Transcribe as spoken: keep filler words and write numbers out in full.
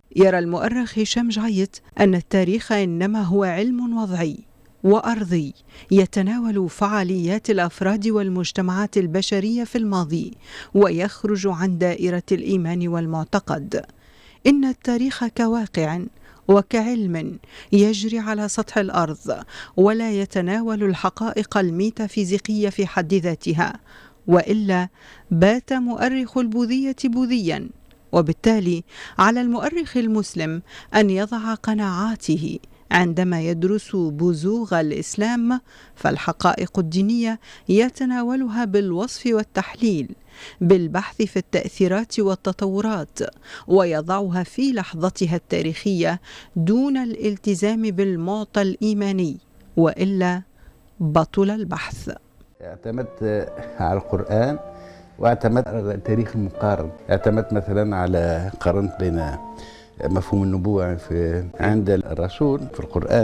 يرى المؤرخ هشام جعيط أن التاريخ إنما هو علم وضعي وأرضي يتناول فعاليات الأفراد والمجتمعات البشرية في الماضي ويخرج عن دائرة الإيمان والمعتقد. إن التاريخ كواقع وكعلم يجري على سطح الأرض ولا يتناول الحقائق الميتافيزيقية في حد ذاتها، وإلا بات مؤرخ البوذية بوذيا. وبالتالي على المؤرخ المسلم أن يضع قناعاته عندما يدرس بزوغ الإسلام، فالحقائق الدينية يتناولها بالوصف والتحليل، بالبحث في التأثيرات والتطورات، ويضعها في لحظتها التاريخية دون الالتزام بالمعطى الإيماني، وإلا بطل البحث. اعتمدت على القرآن واعتمدت على التاريخ المقارن. اعتمدت مثلا على قارنت بين مفهوم النبوة في عند الرسول في القرآن